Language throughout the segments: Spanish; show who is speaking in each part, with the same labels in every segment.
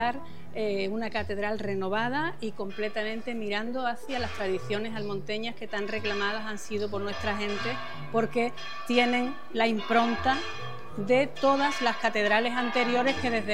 Speaker 1: una catedral renovada y completamente mirando hacia las tradiciones almonteñas que tan reclamadas han sido por nuestra gente, porque tienen la impronta de todas las catedrales anteriores que desde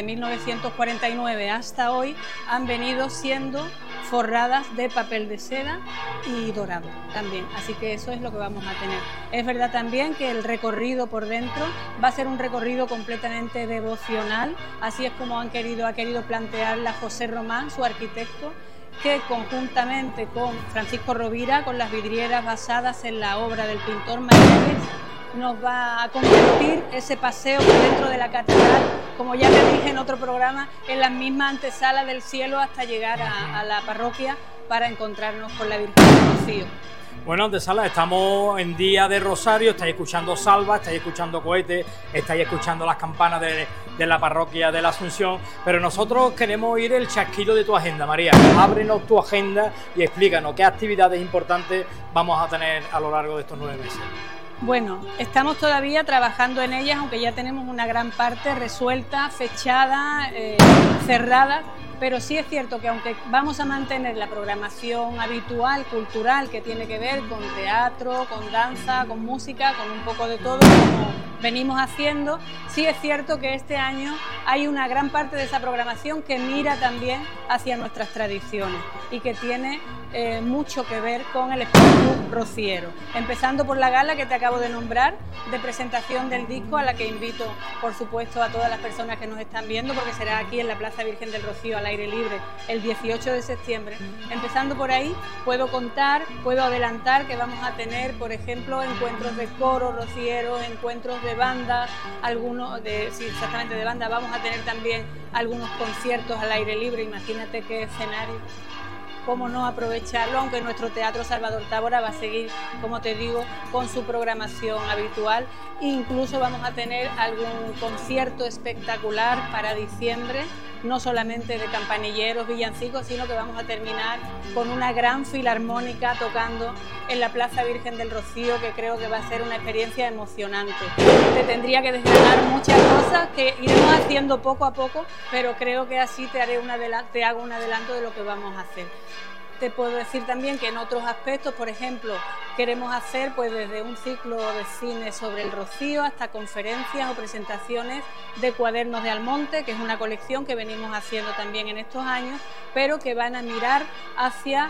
Speaker 1: 1949 hasta hoy han venido siendo forradas de papel de seda y dorado también, así que eso es lo que vamos a tener. Es verdad también que el recorrido por dentro va a ser un recorrido completamente devocional, así es como ha querido plantearla José Román, su arquitecto, que conjuntamente con Francisco Rovira, con las vidrieras basadas en la obra del pintor Mayaguez, nos va a convertir ese paseo por dentro de la catedral, como ya te dije en otro programa, en la misma antesala del cielo hasta llegar a la parroquia para encontrarnos con la Virgen del Rocío.
Speaker 2: Bueno, antesala, estamos en día de Rosario, estáis escuchando salvas, estáis escuchando cohetes, estáis escuchando las campanas de la parroquia de la Asunción, pero nosotros queremos oír el chasquido de tu agenda, María. Ábrenos tu agenda y explícanos qué actividades importantes vamos a tener a lo largo de estos 9 meses.
Speaker 1: Bueno, estamos todavía trabajando en ellas, aunque ya tenemos una gran parte resuelta, fechada, cerrada, pero sí es cierto que aunque vamos a mantener la programación habitual, cultural, que tiene que ver con teatro, con danza, con música, con un poco de todo, como venimos haciendo, sí es cierto que este año hay una gran parte de esa programación que mira también hacia nuestras tradiciones y que tiene mucho que ver con el espíritu rociero. Empezando por la gala que te acabo de nombrar, de presentación del disco, a la que invito, por supuesto, a todas las personas que nos están viendo, porque será aquí en la Plaza Virgen del Rocío, al aire libre, el 18 de septiembre. Empezando por ahí, puedo adelantar que vamos a tener, por ejemplo, encuentros de coro rocieros, encuentros de banda, exactamente de banda. Vamos a tener también algunos conciertos al aire libre, imagínate qué escenario. Cómo no aprovecharlo, aunque nuestro Teatro Salvador Tábora va a seguir, como te digo, con su programación habitual. Incluso vamos a tener algún concierto espectacular para diciembre, no solamente de campanilleros, villancicos, sino que vamos a terminar con una gran filarmónica tocando en la Plaza Virgen del Rocío, que creo que va a ser una experiencia emocionante. Te tendría que desgranar muchas cosas que iremos haciendo poco a poco, pero creo que así te hago un adelanto de lo que vamos a hacer. Te puedo decir también que en otros aspectos, por ejemplo, queremos hacer pues desde un ciclo de cine sobre el Rocío hasta conferencias o presentaciones de cuadernos de Almonte, que es una colección que venimos haciendo también en estos años, pero que van a mirar hacia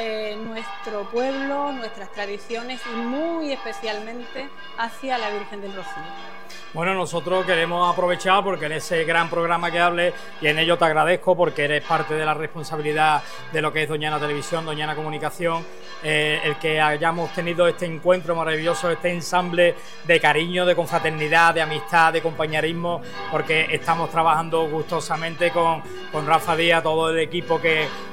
Speaker 1: nuestro pueblo, nuestras tradiciones y muy especialmente hacia la Virgen del Rocío.
Speaker 2: Bueno, nosotros queremos aprovechar porque en ese gran programa que hables, y en ello te agradezco porque eres parte de la responsabilidad de lo que es Doñana Televisión, Doñana Comunicación, el que hayamos tenido este encuentro maravilloso, este ensamble de cariño, de confraternidad, de amistad, de compañerismo, porque estamos trabajando gustosamente con Rafa Díaz, todo el equipo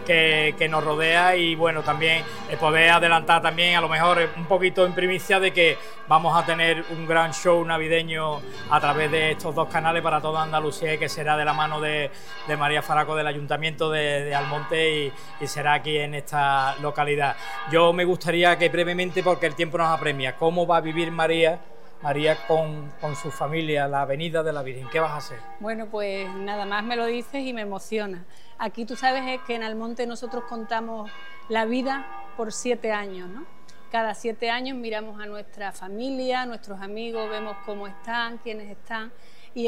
Speaker 2: que nos rodea, y bueno, también poder adelantar también a lo mejor un poquito en primicia de que vamos a tener un gran show navideño a través de estos 2 canales para toda Andalucía, y que será de la mano de María Faraco del Ayuntamiento de Almonte y será aquí en esta localidad. Yo me gustaría que brevemente, porque el tiempo nos apremia, ¿cómo va a vivir María con su familia la Avenida de la Virgen? ¿Qué vas a hacer?
Speaker 1: Bueno, pues nada más me lo dices y me emociona. Aquí tú sabes que en Almonte nosotros contamos la vida por 7 años, ¿no? Cada 7 años miramos a nuestra familia, a nuestros amigos, vemos cómo están, quiénes están, y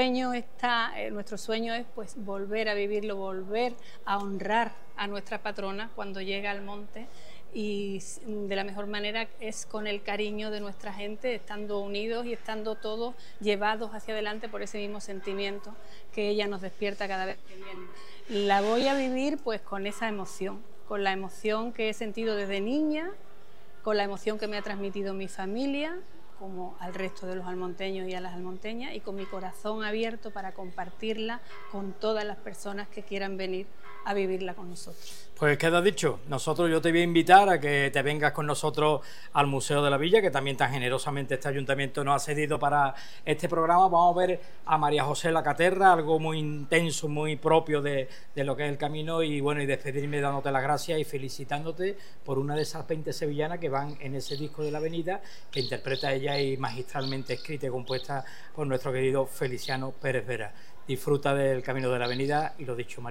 Speaker 1: nuestro sueño es pues volver a vivirlo, volver a honrar a nuestra patrona cuando llega al monte, y de la mejor manera es con el cariño de nuestra gente, estando unidos y estando todos llevados hacia adelante por ese mismo sentimiento que ella nos despierta cada vez que viene. La voy a vivir pues con esa emoción, con la emoción que he sentido desde niña, con la emoción que me ha transmitido mi familia, como al resto de los almonteños y a las almonteñas, y con mi corazón abierto para compartirla con todas las personas que quieran venir a vivirla con nosotros.
Speaker 2: Pues queda dicho, yo te voy a invitar a que te vengas con nosotros al Museo de la Villa, que también tan generosamente este ayuntamiento nos ha cedido para este programa. Vamos a ver a María José La Caterra, algo muy intenso, muy propio de lo que es el camino, y bueno, y despedirme dándote las gracias y felicitándote por una de esas 20 sevillanas que van en ese disco de la Avenida, que interpreta ella y magistralmente escrita y compuesta por nuestro querido Feliciano Pérez Vera. Disfruta del Camino de la Avenida y lo dicho, María.